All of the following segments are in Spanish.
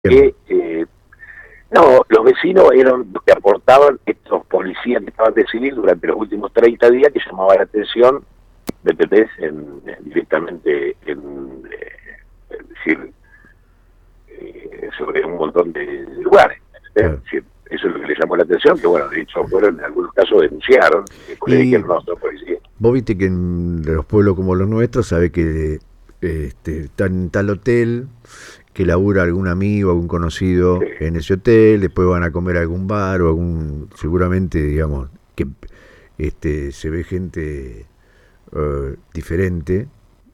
Bien. que no, los vecinos eran los que aportaban estos policías que estaban de civil durante los últimos 30 días, que llamaban la atención, ¿me entendés? Directamente es decir, sobre un montón de lugares, ¿me entendés? Claro. Es decir, eso es lo que les llamó la atención, que bueno, de hecho fueron, en algunos casos denunciaron, después le Y dijeron, no, son policías. vos viste que en los pueblos como los nuestros, sabe que está en tal hotel, que labura algún amigo, algún Sí, conocido en ese hotel, después van a comer a algún bar o algún, seguramente, digamos, que se ve gente diferente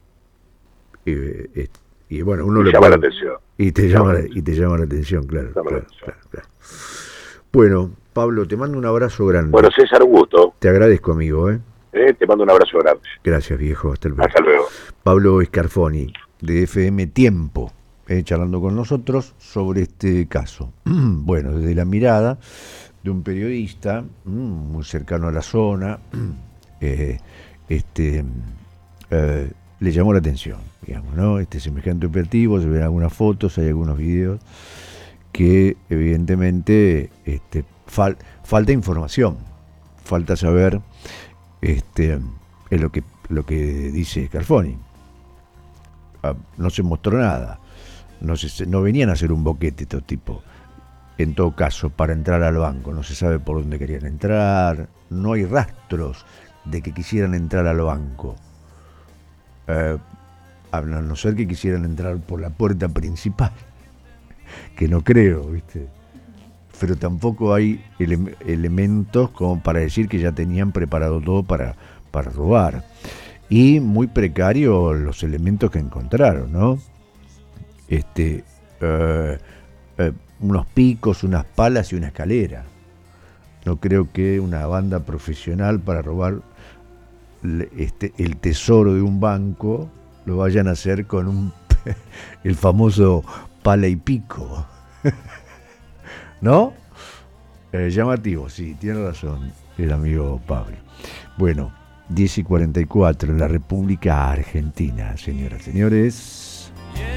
y, y bueno, uno y le llama la puede atención, y te llama llama la y atención, te llama la atención, claro, llama la claro, atención. claro, claro. Bueno, Pablo, te mando un abrazo Bueno, grande. César, gusto, Te agradezco, amigo, ¿eh? te mando un abrazo grande. Gracias, viejo. Hasta luego. Hasta luego. Pablo Scarfoni, de FM Tiempo, charlando con nosotros sobre este caso. Bueno, desde la mirada de un periodista muy cercano a la zona, eh, este, le llamó la atención, digamos, ¿no? Este semejante operativo, se ven algunas fotos, hay algunos videos que evidentemente falta información, falta saber es lo que dice Scarfoni. No se mostró nada. No venían a hacer un boquete estos tipos. En todo caso, para entrar al banco, no se sabe por dónde querían entrar. No hay rastros de que quisieran entrar al banco. A no ser que quisieran entrar por la puerta principal, que no creo, ¿viste? Pero tampoco hay elementos como para decir que ya tenían preparado todo para robar. Y muy precario los elementos que encontraron, ¿no? Este, eh, unos picos, unas palas y una escalera. No creo que una banda profesional para robar el tesoro de un banco lo vayan a hacer con el famoso pala y pico. ¿No? Llamativo, sí, tiene razón el amigo Pablo. Bueno, 10:44 en la República Argentina, señoras y señores.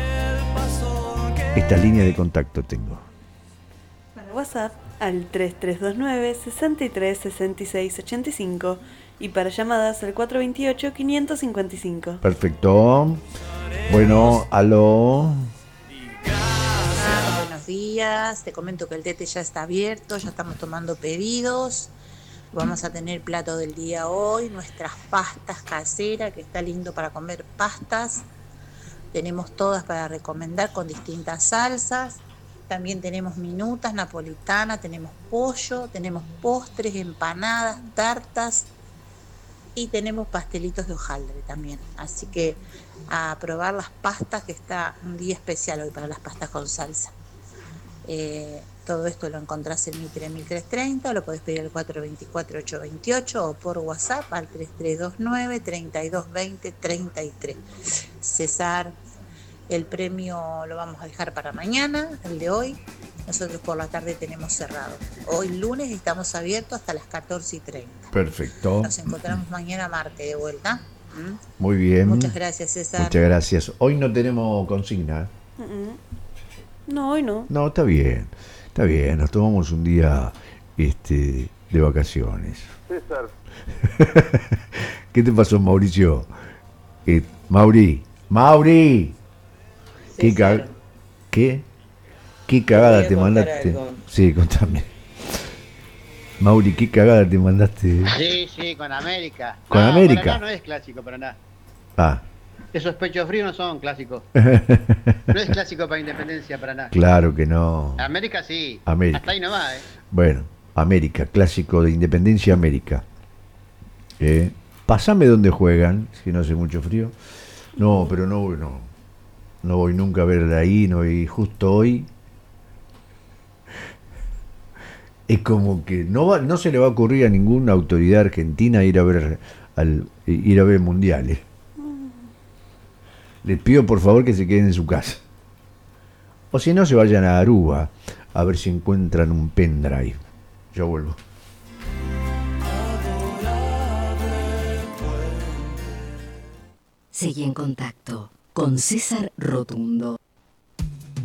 Esta línea de contacto tengo. Para WhatsApp al 3329 63 66 85 y para llamadas al 428 555. Perfecto. Bueno, aló. Buenos días, te comento que el tete ya está abierto, ya estamos tomando pedidos. Vamos a tener plato del día hoy, nuestras pastas caseras, que está lindo para comer pastas. Tenemos todas para recomendar con distintas salsas. También tenemos minutas, napolitana, tenemos pollo, tenemos postres, empanadas, tartas y tenemos pastelitos de hojaldre también. Así que a probar las pastas, que está un día especial hoy para las pastas con salsa. Todo esto lo encontrás en Mitre 1330, lo podés pedir al 424-828 o por WhatsApp al 3329-3220-33. César, el premio lo vamos a dejar para mañana, el de hoy. Nosotros por la tarde tenemos cerrado. Hoy lunes estamos abiertos hasta las 14:30. Perfecto. Nos encontramos mañana martes de vuelta. Muy bien. Muchas gracias, César. Muchas gracias. Hoy no tenemos consigna. No, hoy no. No, está bien. Está bien, nos tomamos un día de vacaciones. César. ¿Qué te pasó, Mauricio? Mauri. ¿Qué cagada te mandaste? Algo. Sí, contame. Mauri, ¿qué cagada te mandaste? Sí, con América. ¿Con América? Paraná no es clásico, Paraná. Ah. Esos pechos fríos no son clásicos. No es clásico para Independencia, Paraná. Claro que no. América sí. América. Hasta ahí nomás, Bueno, América, clásico de Independencia América. Pasame dónde juegan, si no hace mucho frío. No, pero no voy nunca a ver ahí, no, y justo hoy es como que no se le va a ocurrir a ninguna autoridad argentina ir a ver mundiales. Les pido por favor que se queden en su casa. O si no, se vayan a Aruba a ver si encuentran un pendrive. Ya vuelvo. Seguí en contacto con César Rotundo.